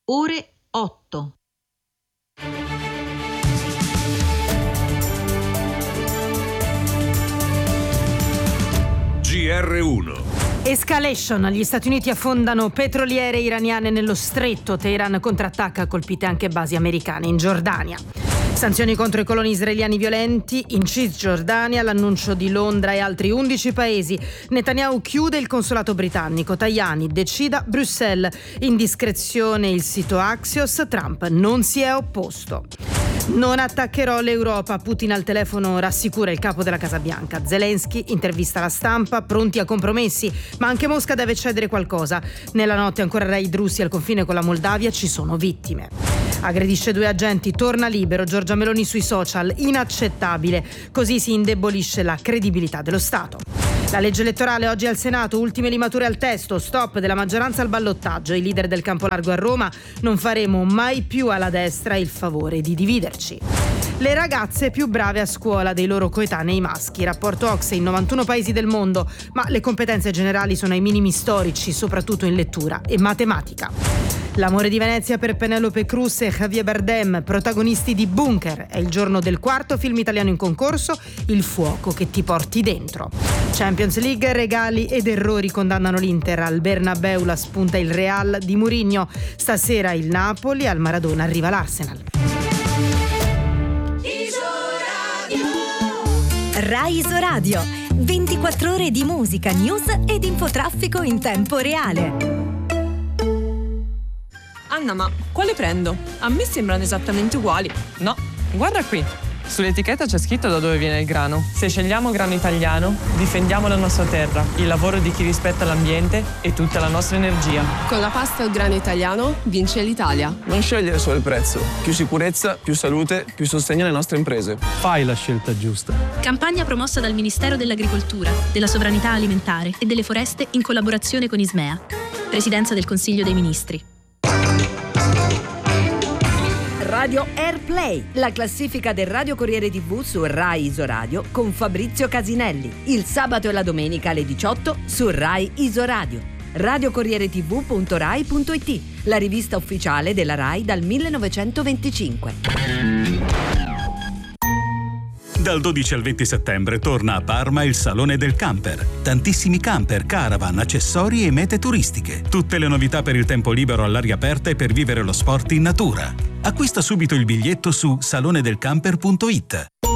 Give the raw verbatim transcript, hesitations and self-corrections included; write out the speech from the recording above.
ore otto. G R uno. Escalation, gli Stati Uniti affondano petroliere iraniane nello stretto, Teheran contrattacca, colpite anche basi americane in Giordania. Sanzioni contro i coloni israeliani violenti in Cisgiordania, l'annuncio di Londra e altri undici paesi. Netanyahu chiude il consolato britannico, Tajani decida Bruxelles. Indiscrezione il sito Axios, Trump non si è opposto. Non attaccherò l'Europa, Putin al telefono rassicura il capo della Casa Bianca. Zelensky intervista la stampa, pronti a compromessi, ma anche Mosca deve cedere qualcosa. Nella notte ancora raid russi al confine con la Moldavia, ci sono vittime. Aggredisce due agenti, torna libero, Giorgia Meloni sui social, inaccettabile. Così si indebolisce la credibilità dello Stato. La legge elettorale oggi al Senato, ultime limature al testo, stop della maggioranza al ballottaggio. I leader del campo largo a Roma: non faremo mai più alla destra il favore di dividerci. Le ragazze più brave a scuola dei loro coetanei maschi, rapporto O C S E in novantuno paesi del mondo, ma le competenze generali sono ai minimi storici, soprattutto in lettura e matematica. L'amore di Venezia per Penelope Cruz e Javier Bardem, protagonisti di Bunker. È il giorno del quarto film italiano in concorso, Il fuoco che ti porti dentro. Champions League, regali ed errori condannano l'Inter. Al Bernabeu la spunta il Real di Mourinho. Stasera il Napoli, al Maradona arriva l'Arsenal. Rai Isoradio, ventiquattro ore di musica, news ed infotraffico in tempo reale. Anna, ma quale prendo? A me sembrano esattamente uguali. No, guarda qui. Sull'etichetta c'è scritto da dove viene il grano. Se scegliamo grano italiano, difendiamo la nostra terra, il lavoro di chi rispetta l'ambiente e tutta la nostra energia. Con la pasta al grano italiano vince l'Italia. Non scegliere solo il prezzo. Più sicurezza, più salute, più sostegno alle nostre imprese. Fai la scelta giusta. Campagna promossa dal Ministero dell'Agricoltura, della Sovranità Alimentare e delle Foreste in collaborazione con Ismea. Presidenza del Consiglio dei Ministri. Radio Airplay, la classifica del Radio Corriere tivù su Rai Isoradio con Fabrizio Casinelli. Il sabato e la domenica alle diciotto su Rai Isoradio. radiocorriere tivù punto rai punto it, la rivista ufficiale della Rai dal millenovecentoventicinque. Dal dodici al venti settembre torna a Parma il Salone del Camper. Tantissimi camper, caravan, accessori e mete turistiche. Tutte le novità per il tempo libero all'aria aperta e per vivere lo sport in natura. Acquista subito il biglietto su salone del camper punto it.